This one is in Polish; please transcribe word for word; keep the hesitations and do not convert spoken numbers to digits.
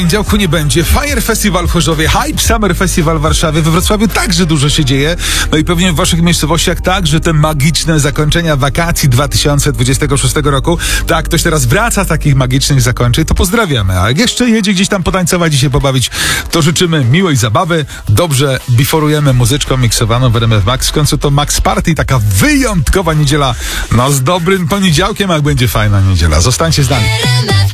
W poniedziałku nie będzie. Fire Festival w Chorzowie, Hype Summer Festival w Warszawie, we Wrocławiu także dużo się dzieje. No i pewnie w waszych miejscowościach także te magiczne zakończenia wakacji dwa tysiące dwudziestego szóstego roku. Tak, ktoś teraz wraca z takich magicznych zakończeń, to pozdrawiamy. A jak jeszcze jedzie gdzieś tam potańcować i się pobawić, to życzymy miłej zabawy. Dobrze biforujemy muzyczką miksowaną w R M F Max. W końcu to Max Party, taka wyjątkowa niedziela. No z dobrym poniedziałkiem, jak będzie fajna niedziela. Zostańcie z nami.